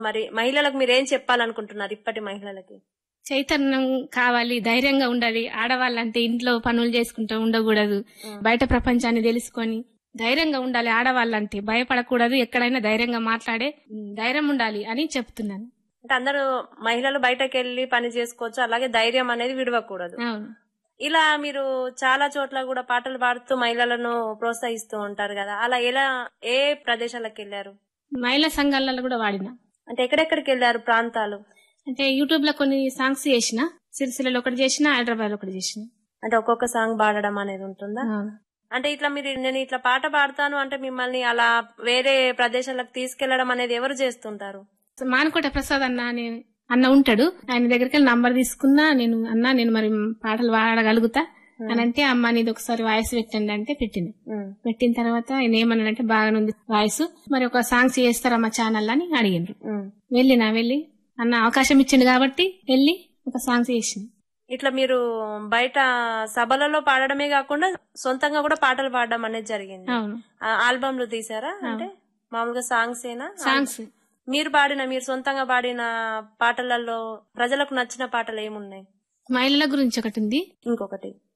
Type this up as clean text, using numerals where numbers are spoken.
మరి మహిళలకు మీరేం చెప్పాలనుకుంటున్నారు ఇప్పటి మహిళలకి? చైతన్యం కావాలి, ధైర్యంగా ఉండాలి. ఆడవాళ్ళంటే ఇంట్లో పనులు చేసుకుంటూ ఉండకూడదు, బయట ప్రపంచాన్ని తెలుసుకొని ధైర్యంగా ఉండాలి. ఆడవాళ్ళంటే భయపడకూడదు, ఎక్కడైనా ధైర్యంగా మాట్లాడే ధైర్యం ఉండాలి అని చెప్తున్నాను. అంటే అందరూ మహిళలు బయటకు వెళ్లి పని చేసుకోవచ్చు, అలాగే ధైర్యం అనేది విడవకూడదు. అవును. ఇలా మీరు చాలా చోట్ల కూడా పాటలు పాడుతూ మహిళలను ప్రోత్సహిస్తూ ఉంటారు కదా, అలా ఏ ప్రదేశాలకు వెళ్లారు? మహిళా సంఘాలలో కూడా వాడిన. అంటే ఎక్కడెక్కడికి వెళ్లారు ప్రాంతాలు? అంటే యూట్యూబ్ లో కొన్ని సాంగ్స్ చేసిన, సిరిసిల్లలో ఒకటి చేసిన, హైదరాబాద్ లో ఒకటి చేసిన. అంటే ఒక్కొక్క సాంగ్ పాడడం అనేది ఉంటుందా? అంటే ఇట్లా నేను ఇట్లా పాట పాడతాను అంటే మిమ్మల్ని అలా వేరే ప్రదేశాలకు తీసుకెళ్లడం అనేది ఎవరు చేస్తుంటారు? మానకోట ప్రసాద్ అన్న ఉంటాడు, ఆయన దగ్గరికి వెళ్ళి నంబర్ తీసుకున్నా. నేను మరి పాటలు పాడగలుగుతా అని అంటే, అమ్మ నీది ఒకసారి వాయిస్ పెట్టండి అంటే పెట్టిన తర్వాత ఆయన ఏమన్నాడంటే, బాగానుంది వాయిస్, మరి ఒక సాంగ్స్ చేస్తారమ్మా ఛానల్ అని అడిగిండ్రు. వెళ్ళి అన్న అవకాశం ఇచ్చిండు కాబట్టి వెళ్ళి ఒక సాంగ్స్ చేసింది. ఇట్లా మీరు బయట సభలలో పాడడమే కాకుండా సొంతంగా కూడా పాటలు పాడడం అనేది జరిగింది. ఆల్బమ్లు తీసారా? అంటే మామూలుగా సాంగ్స్ ఏనా? సాంగ్స్. మీరు సొంతంగా పాడిన పాటలలో ప్రజలకు నచ్చిన పాటలు ఏమున్నాయి? మహిళల గురించి ఒకటి ఉంది, ఇంకొకటి